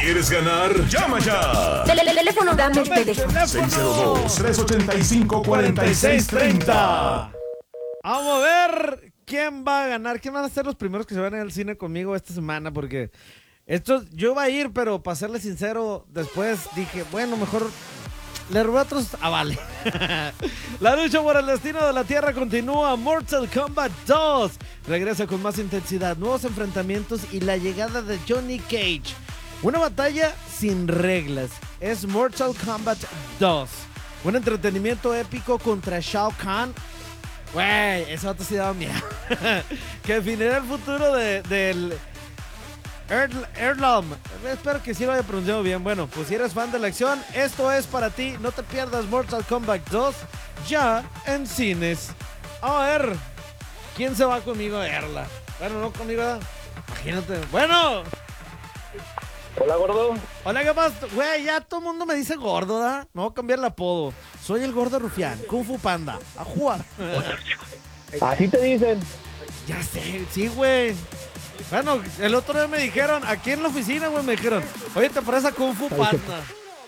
¿Quieres ganar? ¡Llama ya! Teléfono, dame el teléfono. 602-385-4630. Vamos a ver quién va a ganar. ¿Quién van a ser los primeros que se van al cine conmigo esta semana? Porque yo iba a ir, pero para serle sincero, después dije, bueno, mejor le robé a otros. Vale. La lucha por el destino de la Tierra continúa. Mortal Kombat 2 regresa con más intensidad, nuevos enfrentamientos y la llegada de Johnny Cage. Una batalla sin reglas. Es Mortal Kombat 2. Un entretenimiento épico contra Shao Kahn. Güey, ese vato sí daba miedo. Que definirá el futuro del Erlom. Espero que sí lo haya pronunciado bien. Bueno, pues si eres fan de la acción, esto es para ti. No te pierdas Mortal Kombat 2 ya en cines. A ver, ¿quién se va conmigo a verla? Bueno, no conmigo, ¿verdad? Imagínate. Bueno. Hola, gordo. Hola, ¿qué pasa? Güey, ya todo el mundo me dice gordo, ¿da? Me voy a cambiar el apodo. Soy el gordo rufián, Kung Fu Panda. A jugar. Así te dicen. Ya sé, sí, güey. Bueno, el otro día me dijeron, aquí en la oficina, güey, me dijeron, oye, ¿te parece a Kung Fu Panda?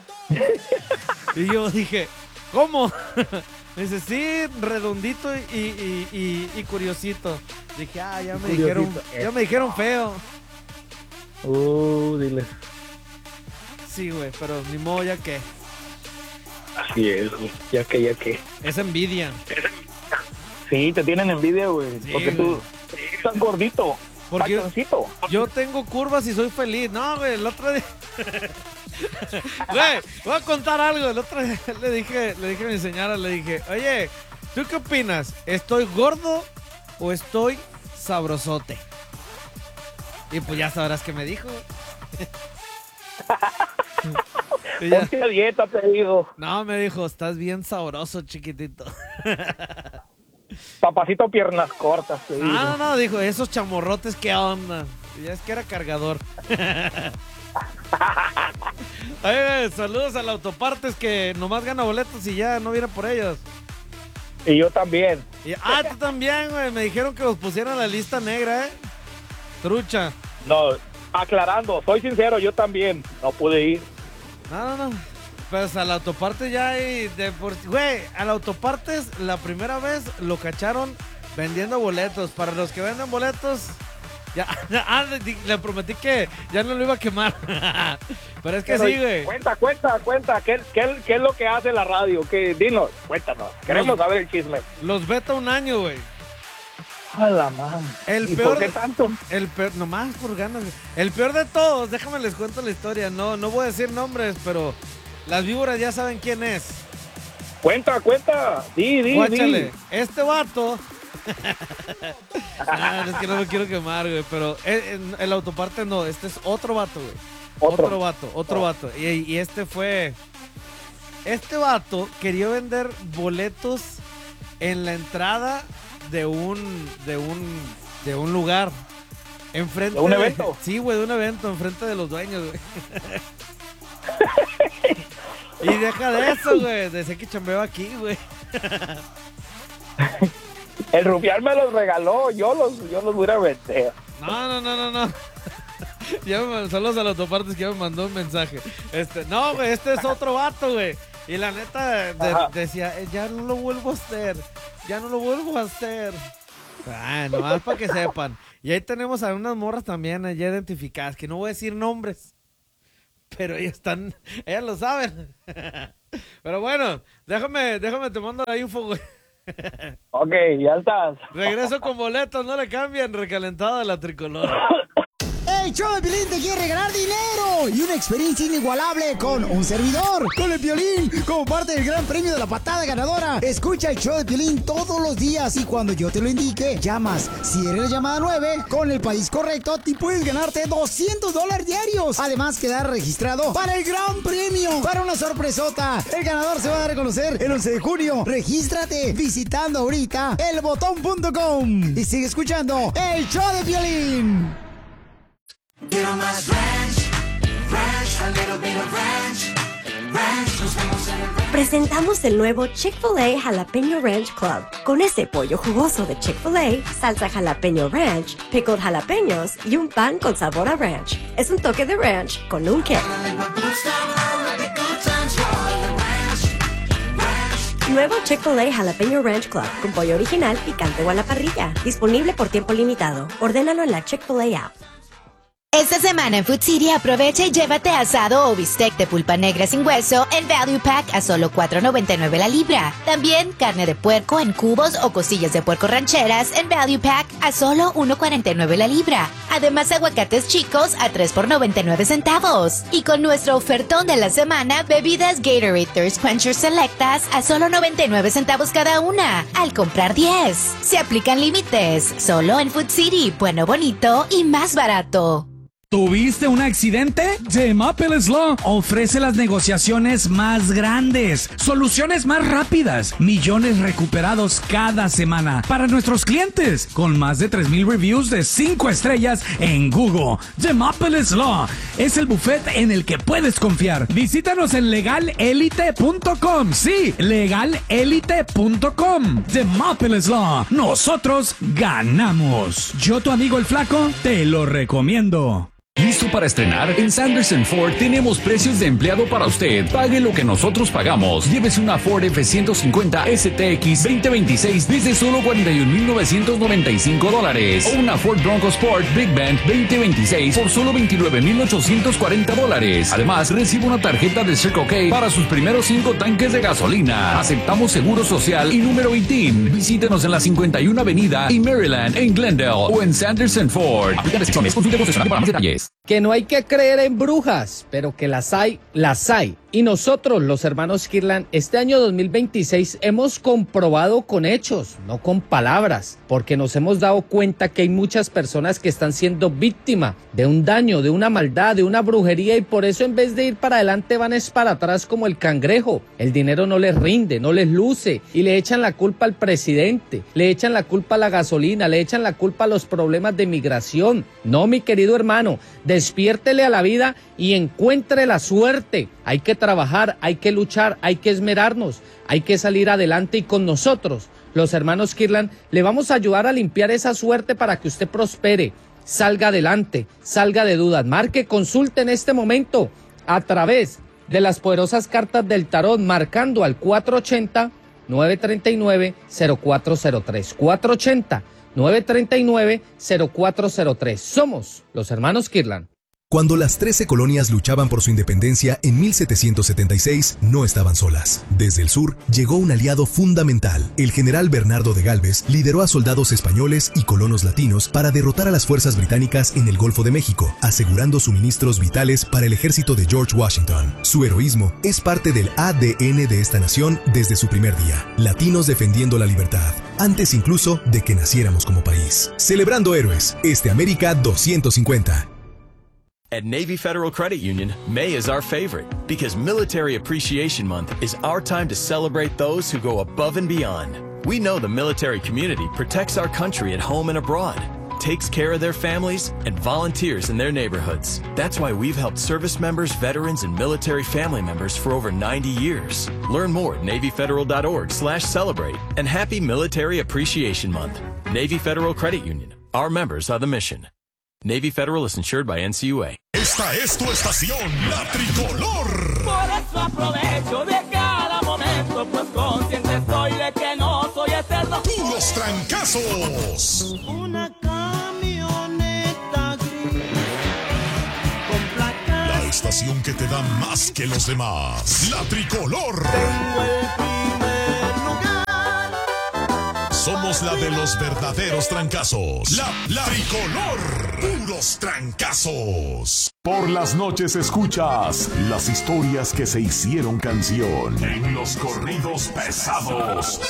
Y yo dije, ¿cómo? Me dice, sí, redondito y curiosito. Dije, ya me dijeron feo. Dile. Sí, güey, pero ni modo, ya que. Así es, güey. Ya que. Es envidia. Sí, te tienen envidia, güey. Sí, porque güey. tú estás gordito. Porque pachoncito. yo tengo curvas y soy feliz. No, güey, el otro día... Güey, voy a contar algo. El otro día le dije a mi señora, le dije, oye, ¿tú qué opinas? ¿Estoy gordo o estoy sabrosote? Y pues ya sabrás qué me dijo. Y ya, Ponte a dieta, te digo. no, me dijo, estás bien sabroso, chiquitito. Papacito piernas cortas, te digo. No, dijo, esos chamorrotes, ¿qué onda? Y ya es que era cargador. Oye, saludos al Autopartes que nomás gana boletos y ya no viene por ellos. Y yo también. Tú también, güey. Me dijeron que los pusieran en la lista negra, ¿eh? Trucha. No, aclarando, soy sincero, yo también no pude ir. No. Pues al Autopartes ya hay... Güey, al Autopartes la primera vez lo cacharon vendiendo boletos. Para los que venden boletos... Ya, le prometí que ya no lo iba a quemar. Pero es que sí, güey. Cuenta. ¿Qué es lo que hace la radio? Dinos, cuéntanos. Queremos saber el chisme. Los beta un año, güey. A la man. El ¿Y peor, por qué tanto? El peor, nomás por ganas. El peor de todos, déjame les cuento la historia. No voy a decir nombres, pero las víboras ya saben quién es. Cuenta. Di. Guáchale, este vato. Es que no me quiero quemar, güey. Pero el Autoparte no, este es otro vato, güey. Otro vato. Y este fue. Este vato quería vender boletos en la entrada de un lugar. Enfrente ¿De un evento? Sí, güey, de un evento, enfrente de los dueños, güey. Y deja de eso, güey. Decía que chambeaba aquí, güey. El rufián me los regaló, yo los voy a vender. No. Saludos a los Autopartes que ya me mandó un mensaje. No, güey, este es otro vato, güey. Y la neta decía, ya no lo vuelvo a hacer. Nomás para que sepan. Y ahí tenemos a unas morras también ya identificadas, que no voy a decir nombres. Pero ellas lo saben. Pero bueno, déjame te mando la info, güey. Ok, ya estás. Regreso con boletos, no le cambian, recalentada la tricolor. El show de Piolín te quiere regalar dinero y una experiencia inigualable con un servidor, con el Piolín, como parte del gran premio de la patada ganadora. Escucha el show de Piolín todos los días y cuando yo te lo indique, llamas. Si eres la llamada 9, con el país correcto, te puedes ganarte $200 diarios. Además, quedar registrado para el gran premio, para una sorpresota. El ganador se va a dar a conocer el 11 de junio. Regístrate visitando ahorita elbotón.com y sigue escuchando el show de Piolín. Quiero más ranch, a little bit of ranch. Presentamos el nuevo Chick-fil-A Jalapeño Ranch Club. Con ese pollo jugoso de Chick-fil-A, salsa jalapeño ranch, pickled jalapeños y un pan con sabor a ranch. Es un toque de ranch con un kick. Nuevo Chick-fil-A Jalapeño Ranch Club con pollo original, picante o a la parrilla. Disponible por tiempo limitado. Ordénalo en la Chick-fil-A app. Esta semana en Food City aprovecha y llévate asado o bistec de pulpa negra sin hueso en Value Pack a solo $4.99 la libra. También carne de puerco en cubos o costillas de puerco rancheras en Value Pack a solo $1.49 la libra. Además aguacates chicos a 3 por 99 centavos. Y con nuestro ofertón de la semana, bebidas Gatorade Thirst Quencher Selectas a solo 99 centavos cada una. Al comprar 10. Se aplican límites. Solo en Food City. Bueno, bonito y más barato. ¿Tuviste un accidente? The Maples Law ofrece las negociaciones más grandes, soluciones más rápidas, millones recuperados cada semana para nuestros clientes, con más de 3,000 reviews de 5 estrellas en Google. The Maples Law es el buffet en el que puedes confiar. Visítanos en legalelite.com. Sí, legalelite.com. The Maples Law. Nosotros ganamos. Yo, tu amigo el Flaco, te lo recomiendo. ¿Listo para estrenar? En Sanderson Ford tenemos precios de empleado para usted. Pague lo que nosotros pagamos. Llévese una Ford F-150 STX 2026 desde solo $41,995. O una Ford Bronco Sport Big Bend 2026 por solo $29,840. Además, recibe una tarjeta de Circle K para sus primeros 5 tanques de gasolina. Aceptamos seguro social y número ITIN. Visítenos en la 51 Avenida y Maryland, en Glendale o en Sanderson Ford. Aplican restricciones. Consulte concesionario para más detalles. Que no hay que creer en brujas, pero que las hay, las hay. Y nosotros, los hermanos Kirlan, este año 2026 hemos comprobado con hechos, no con palabras, porque nos hemos dado cuenta que hay muchas personas que están siendo víctimas de un daño, de una maldad, de una brujería, y por eso en vez de ir para adelante van es para atrás como el cangrejo. El dinero no les rinde, no les luce, y le echan la culpa al presidente, le echan la culpa a la gasolina, le echan la culpa a los problemas de migración. No, mi querido hermano, despiértele a la vida y encuentre la suerte. Hay que trabajar, hay que luchar, hay que esmerarnos, hay que salir adelante, y con nosotros, los hermanos Kirlan, le vamos a ayudar a limpiar esa suerte para que usted prospere, salga adelante, salga de dudas. Marque, consulte en este momento a través de las poderosas cartas del tarot, marcando al 480-939-0403. 480-939-0403. Somos los hermanos Kirlan. Cuando las 13 colonias luchaban por su independencia en 1776, no estaban solas. Desde el sur llegó un aliado fundamental. El general Bernardo de Gálvez lideró a soldados españoles y colonos latinos para derrotar a las fuerzas británicas en el Golfo de México, asegurando suministros vitales para el ejército de George Washington. Su heroísmo es parte del ADN de esta nación desde su primer día. Latinos defendiendo la libertad, antes incluso de que naciéramos como país. Celebrando héroes, América 250. At Navy Federal Credit Union, May is our favorite because Military Appreciation Month is our time to celebrate those who go above and beyond. We know the military community protects our country at home and abroad, takes care of their families, and volunteers in their neighborhoods. That's why we've helped service members, veterans, and military family members for over 90 years. Learn more at NavyFederal.org/celebrate. And happy Military Appreciation Month. Navy Federal Credit Union. Our members are the mission. Navy Federal is insured by NCUA. Esta es tu estación, La Tricolor. Por eso aprovecho de cada momento, pues consciente estoy de que no soy eterno. Puros trancazos. Una camioneta gris con placas. La estación que te da más que los demás. La Tricolor. Tengo el primer lugar. Somos la de los verdaderos trancazos. La Tricolor. Puros trancazos. Por las noches escuchas las historias que se hicieron canción en los corridos pesados.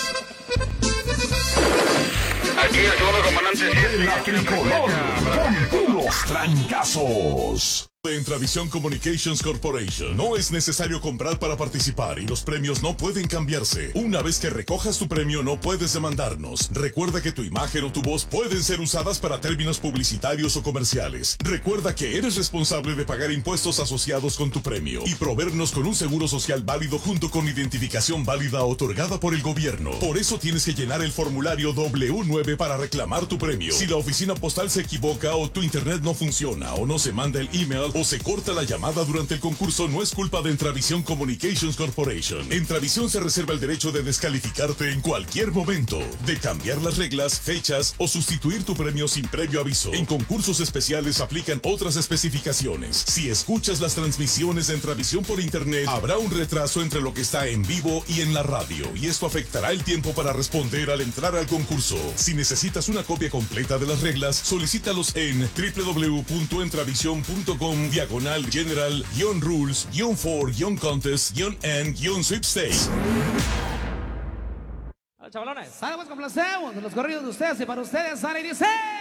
Aquí el comandante. La Tricolor con puros trancazos. De Entravisión Communications Corporation. No es necesario comprar para participar y los premios no pueden cambiarse. Una vez que recojas tu premio no puedes demandarnos. Recuerda que tu imagen o tu voz pueden ser usadas para términos publicitarios o comerciales. Recuerda que eres responsable de pagar impuestos asociados con tu premio y proveernos con un seguro social válido junto con identificación válida otorgada por el gobierno. Por eso tienes que llenar el formulario W9 para reclamar tu premio. Si la oficina postal se equivoca o tu internet no funciona o no se manda el email o se corta la llamada durante el concurso, no es culpa de Entravisión Communications Corporation. Entravisión se reserva el derecho de descalificarte en cualquier momento, de cambiar las reglas, fechas o sustituir tu premio sin previo aviso. En concursos especiales aplican otras especificaciones. Si escuchas las transmisiones de Entravisión por internet, habrá un retraso entre lo que está en vivo y en la radio, y esto afectará el tiempo para responder al entrar al concurso. Si necesitas una copia completa de las reglas, solicítalos en www.entravisión.com/general-rules-for-contest-and-sweepstakes. Chavalones, sale pues complacemos de los corridos de ustedes y para ustedes sale y dice...